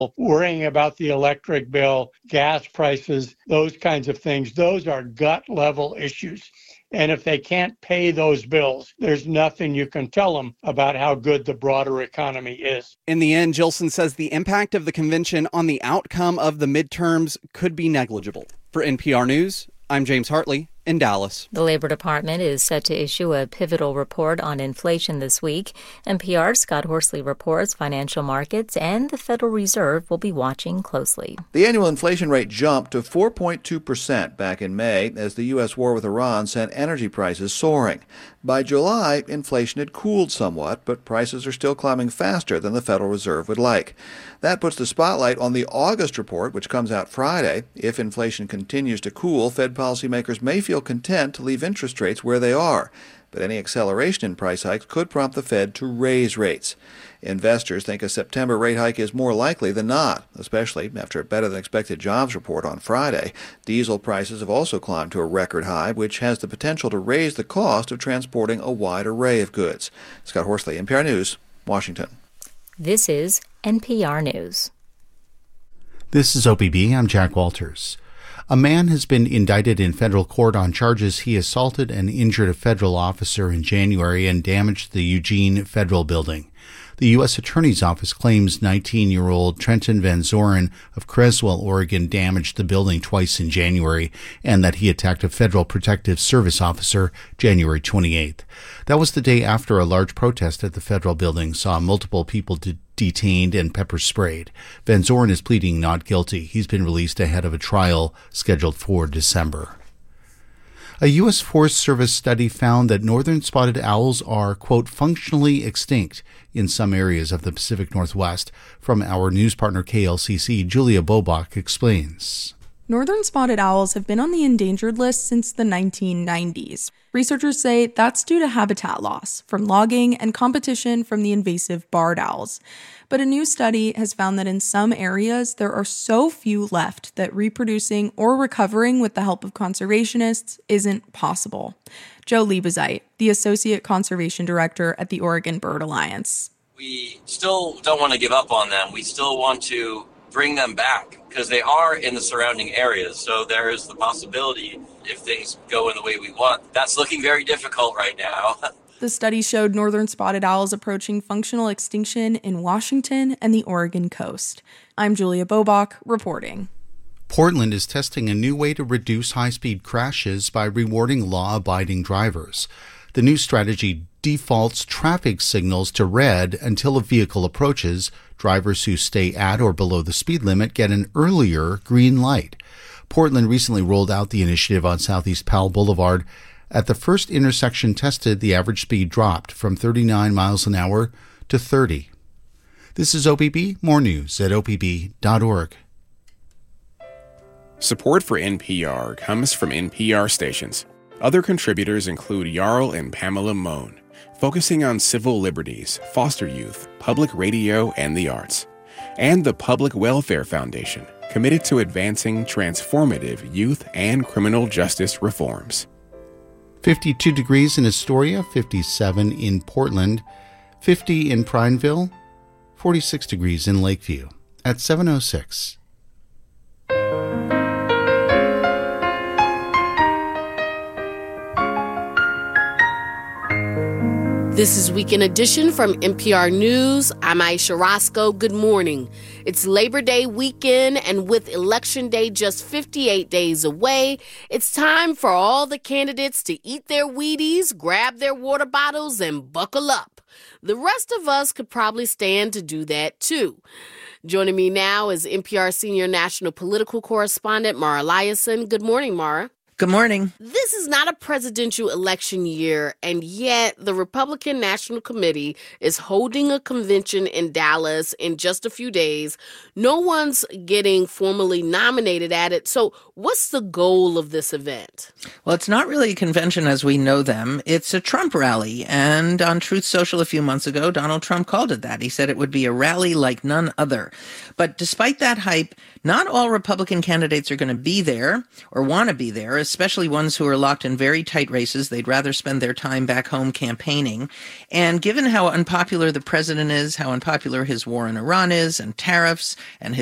worrying about the electric bill, gas prices, those kinds of things. Those are gut level issues. And if they can't pay those bills, there's nothing you can tell them about how good the broader economy is. In the end, Gilson says the impact of the convention on the outcome of the midterms could be negligible. For NPR News, I'm James Hartley in Dallas. The Labor Department is set to issue a pivotal report on inflation this week. NPR's Scott Horsley reports financial markets and the Federal Reserve will be watching closely. The annual inflation rate jumped to 4.2% back in May as the U.S. war with Iran sent energy prices soaring. By July, inflation had cooled somewhat, but prices are still climbing faster than the Federal Reserve would like. That puts the spotlight on the August report, which comes out Friday. If inflation continues to cool, Fed policymakers may feel content to leave interest rates where they are. But any acceleration in price hikes could prompt the Fed to raise rates. Investors think a September rate hike is more likely than not, especially after a better-than-expected jobs report on Friday. Diesel prices have also climbed to a record high, which has the potential to raise the cost of transporting a wide array of goods. Scott Horsley, NPR News, Washington. This is NPR News. This is OPB. I'm Jack Walters. A man has been indicted in federal court on charges he assaulted and injured a federal officer in January and damaged the Eugene Federal Building. The U.S. Attorney's Office claims 19-year-old Trenton Van Zoren of Creswell, Oregon, damaged the building twice in January and that he attacked a Federal Protective Service officer January 28th. That was the day after a large protest at the federal building saw multiple people detained and pepper sprayed. Van Zoren is pleading not guilty. He's been released ahead of a trial scheduled for December. A U.S. Forest Service study found that northern spotted owls are, quote, functionally extinct in some areas of the Pacific Northwest. From our news partner KLCC, Julia Bobach explains. Northern spotted owls have been on the endangered list since the 1990s. Researchers say that's due to habitat loss from logging and competition from the invasive barred owls. But a new study has found that in some areas, there are so few left that reproducing or recovering with the help of conservationists isn't possible. Joe Liebezeit, the Associate Conservation Director at the Oregon Bird Alliance. We still don't want to give up on them. We still want to bring them back because they are in the surrounding areas. So there is the possibility if things go in the way we want. That's looking very difficult right now. The study showed northern spotted owls approaching functional extinction in Washington and the Oregon coast. I'm Julia Bobach, reporting. Portland is testing a new way to reduce high-speed crashes by rewarding law-abiding drivers. The new strategy defaults traffic signals to red until a vehicle approaches. Drivers who stay at or below the speed limit get an earlier green light. Portland recently rolled out the initiative on Southeast Powell Boulevard. At the first intersection tested, the average speed dropped from 39 miles an hour to 30. This is OPB. More news at opb.org. Support for NPR comes from NPR stations. Other contributors include Jarl and Pamela Mohn, focusing on civil liberties, foster youth, public radio, and the arts. And the Public Welfare Foundation, committed to advancing transformative youth and criminal justice reforms. 52 degrees in Astoria, 57 in Portland, 50 in Prineville, 46 degrees in Lakeview at 7:06. This is Weekend Edition from NPR News. I'm Aisha Roscoe. Good morning. It's Labor Day weekend, and with Election Day just 58 days away, it's time for all the candidates to eat their Wheaties, grab their water bottles, and buckle up. The rest of us could probably stand to do that, too. Joining me now is NPR senior national political correspondent Mara Liasson. Good morning, Mara. Good morning. This is not a presidential election year, and yet the Republican National Committee is holding a convention in Dallas in just a few days. No one's getting formally nominated at it. So what's the goal of this event? Well, it's not really a convention as we know them. It's a Trump rally. And on Truth Social a few months ago, Donald Trump called it that. He said it would be a rally like none other. But despite that hype, not all Republican candidates are going to be there or want to be there, as especially ones who are locked in very tight races. They'd rather spend their time back home campaigning. And given how unpopular the president is, how unpopular his war in Iran is, and tariffs, and